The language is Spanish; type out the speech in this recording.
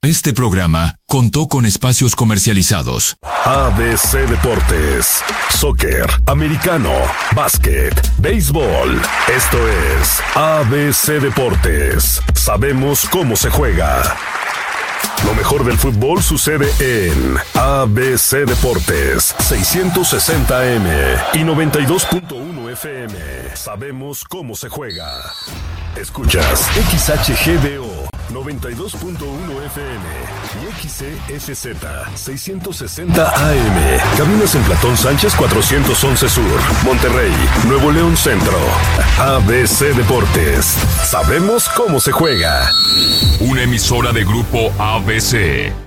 Este programa contó con espacios comercializados. ABC Deportes, soccer, americano, básquet, béisbol. Esto es ABC Deportes. Sabemos cómo se juega. Lo mejor del fútbol sucede en ABC Deportes, 660M y 92.1 FM. Sabemos cómo se juega. Escuchas XHGDO 92.1 FM y XCSZ 660 AM. Cabinas en Platón Sánchez 411 Sur, Monterrey, Nuevo León Centro. ABC Deportes. Sabemos cómo se juega. Una emisora de Grupo ABC.